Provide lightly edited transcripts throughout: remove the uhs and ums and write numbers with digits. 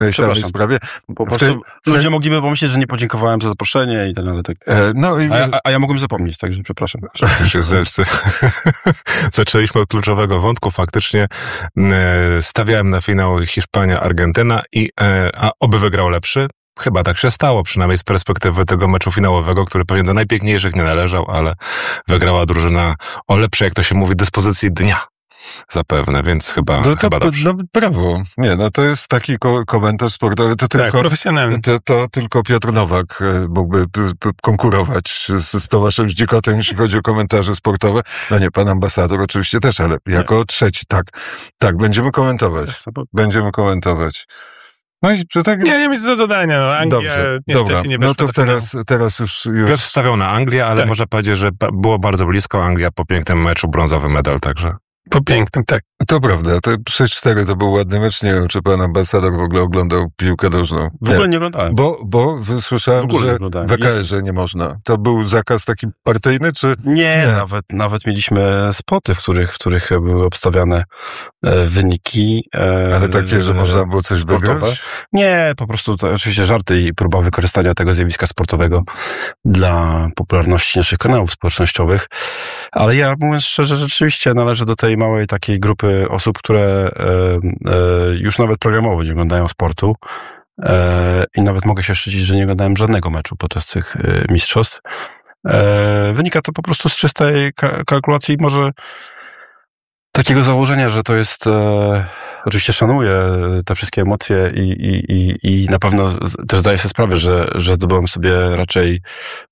tej samej sprawie. Po prostu ludzie mogliby pomyśleć, że nie podziękowałem za zaproszenie i tak dalej. Tak. A ja mogłem zapomnieć, także przepraszam. Zaczęliśmy od kluczowego wątku. Faktycznie stawiałem na finał Hiszpania-Argentyna a oby wygrał lepszy. Chyba tak się stało, przynajmniej z perspektywy tego meczu finałowego, który pewnie do najpiękniejszych nie należał, ale wygrała drużyna o lepszej, jak to się mówi, dyspozycji dnia. Zapewne, więc chyba dobrze. No brawo. Nie, no to jest taki komentarz sportowy. To tylko, profesjonalny. To tylko Piotr Nowak mógłby konkurować z Tomaszem Zdzikotem, jeśli chodzi o komentarze sportowe. No nie, pan ambasador oczywiście też, ale jako trzeci, tak, będziemy komentować. No i że tak... Nie wiem, nic do dodania. No, Anglia niestety nie no to teraz już... Piotr stawiał na Anglię, ale można powiedzieć, że było bardzo blisko. Anglia po pięknym meczu, brązowy medal, także... Po pięknym, tak. To prawda, to 6-4 to był ładny mecz. Nie wiem, czy pan ambasador w ogóle oglądał piłkę nożną. W ogóle nie oglądałem. Bo słyszałem, że w EKR-ze nie można. To był zakaz taki partyjny, czy... Nie. Nawet mieliśmy spoty, w których były obstawiane wyniki. Ale takie, że można było coś wygrać? Nie, po prostu to oczywiście żarty i próba wykorzystania tego zjawiska sportowego dla popularności naszych kanałów społecznościowych. Ale ja, mówiąc szczerze, rzeczywiście należę do tej małej takiej grupy osób, które już nawet programowo nie oglądają sportu i nawet mogę się szczycić, że nie oglądałem żadnego meczu podczas tych mistrzostw. Wynika to po prostu z czystej kalkulacji, może takiego założenia, że to jest... Oczywiście szanuję te wszystkie emocje i na pewno też zdaję sobie sprawę, że zdobyłem sobie raczej...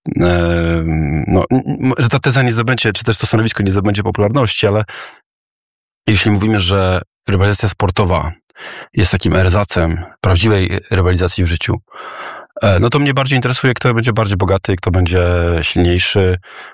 że ta teza nie zdobędzie, czy też to stanowisko nie zdobędzie popularności, ale jeśli mówimy, że rywalizacja sportowa jest takim erzacem prawdziwej rywalizacji w życiu, no to mnie bardziej interesuje, kto będzie bardziej bogaty, kto będzie silniejszy,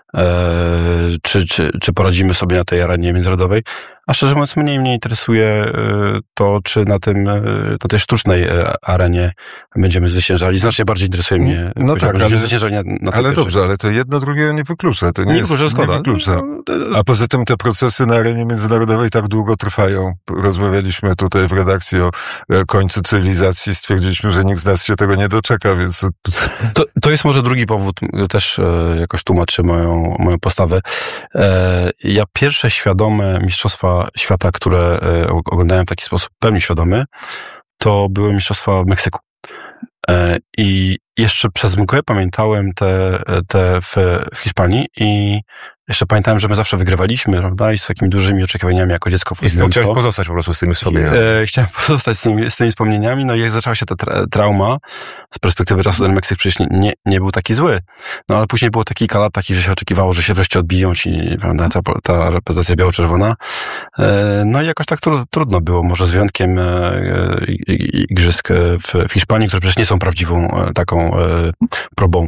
czy poradzimy sobie na tej arenie międzynarodowej. A szczerze mówiąc, mnie interesuje to, czy na tej sztucznej arenie będziemy zwyciężali. Znacznie bardziej interesuje mnie zwyciężanie na tej ale dobrze, ale to jedno drugiego nie wyklucza. To nie wyklucza. A poza tym te procesy na arenie międzynarodowej tak długo trwają. Rozmawialiśmy tutaj w redakcji o końcu cywilizacji. Stwierdziliśmy, że nikt z nas się tego nie doczeka, więc... To jest może drugi powód, też jakoś tłumaczy moją postawę. Ja pierwsze świadome mistrzostwa świata, które oglądałem w taki sposób pełni świadomy, to były mistrzostwa w Meksyku. I jeszcze przez mgłę pamiętałem te w Hiszpanii i jeszcze pamiętałem, że my zawsze wygrywaliśmy, prawda? I z takimi dużymi oczekiwaniami jako dziecko. I chciałeś pozostać po prostu z tymi wspomnieniami. Chciałem pozostać z tymi wspomnieniami. No i jak zaczęła się ta trauma, z perspektywy czasu ten Meksyk przecież nie był taki zły. No ale później było kilka lat takich, że się oczekiwało, że się wreszcie odbiją ci, prawda, ta reprezentacja biało-czerwona. No i jakoś tak trudno było, może z wyjątkiem igrzysk w Hiszpanii, które przecież nie są prawdziwą taką probą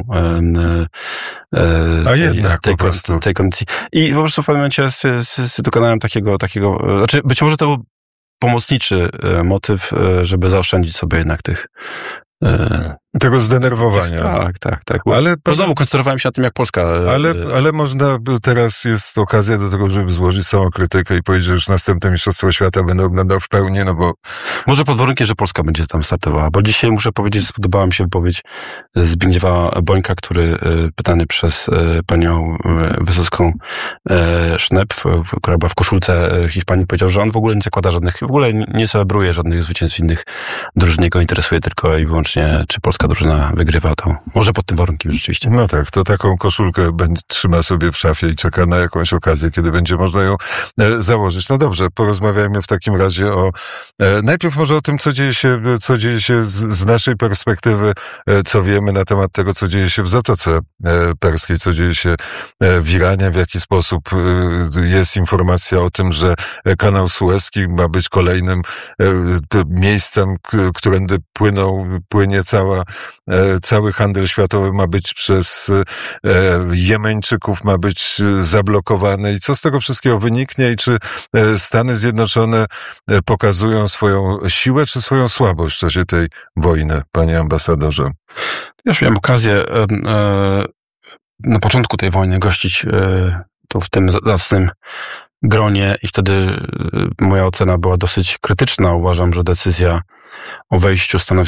a jednak tej kondycji. I po prostu w pewnym momencie dokonałem takiego, znaczy być może to był pomocniczy motyw, żeby zaoszczędzić sobie jednak tego zdenerwowania. Tak. Ale znowu koncentrowałem się na tym, jak Polska... Ale można, teraz jest okazja do tego, żeby złożyć samokrytykę i powiedzieć, że już następne Mistrzostwo Świata będę oglądał w pełni, no bo... Może pod warunkiem, że Polska będzie tam startowała, bo dzisiaj muszę powiedzieć, że spodobała mi się wypowiedź Zbigniewa Bońka, który pytany przez panią Wysocką Sznep, która była w koszulce Hiszpanii, powiedział, że on w ogóle nie zakłada w ogóle nie celebruje żadnych zwycięstw innych drużyn, jego interesuje tylko i wyłącznie, czy polska drużyna wygrywa, to może pod tym warunkiem rzeczywiście. No tak, to taką koszulkę trzyma sobie w szafie i czeka na jakąś okazję, kiedy będzie można ją założyć. No dobrze, porozmawiajmy w takim razie najpierw może o tym, co dzieje się z naszej perspektywy, co wiemy na temat tego, co dzieje się w Zatoce Perskiej, co dzieje się w Iranie, w jaki sposób jest informacja o tym, że kanał Suezki ma być kolejnym miejscem, którędy płynie cały handel światowy, ma być przez Jemeńczyków, ma być zablokowany. I co z tego wszystkiego wyniknie i czy Stany Zjednoczone pokazują swoją siłę czy swoją słabość w czasie tej wojny, panie ambasadorze? Ja już miałem okazję na początku tej wojny gościć tu w tym zacnym gronie i wtedy moja ocena była dosyć krytyczna. Uważam, że decyzja o wejściu Stanów